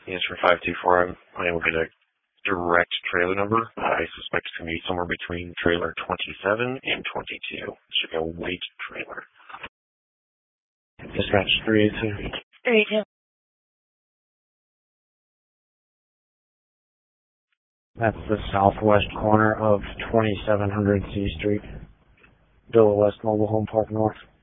Answer 524. I will get a direct trailer number. I suspect it's going to be somewhere between trailer 27 and 22. It should be a weight trailer. Dispatch 382. 382. That's the southwest corner of 2700 C Street, Villa West Mobile Home Park North.